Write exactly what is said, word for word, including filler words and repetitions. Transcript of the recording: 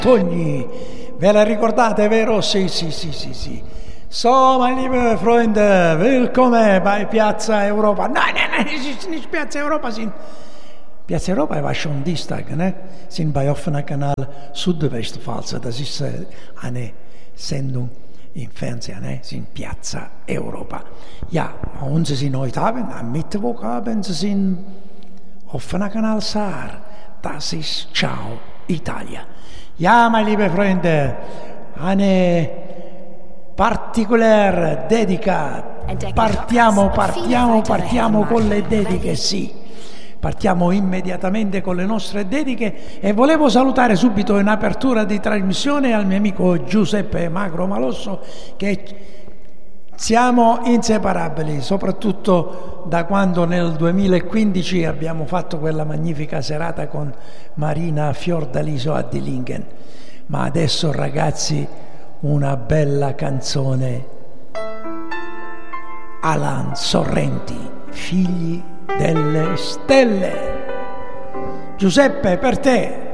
Togni, ve la ricordate, vero? Sì, sì, sì, sì, sì. So, meine liebe Freunde, willkommen bei Piazza Europa. Nein, nein, nein, es ist nicht Piazza Europa, sind Piazza Europa war schon Dienstag, ne? Sind bei offener Kanal Südwestpfalz. Das ist äh, eine Sendung im Fernsehen, ne? Sind Piazza Europa. Ja, und sie sind heute Abend, am Mittwochabend, sie sind offener Kanal Saar. Das ist Ciao Italia. Ja, meine liebe Freunde, eine particolare dedica. Partiamo, partiamo, partiamo con le dediche, sì. Partiamo immediatamente con le nostre dediche e volevo salutare subito in apertura di trasmissione al mio amico Giuseppe Magro Malosso, che siamo inseparabili, soprattutto da quando nel duemilaquindici abbiamo fatto quella magnifica serata con Marina Fiordaliso a Dillingen. Ma adesso, ragazzi, una bella canzone. Alan Sorrenti, Figli delle Stelle. Giuseppe, per te.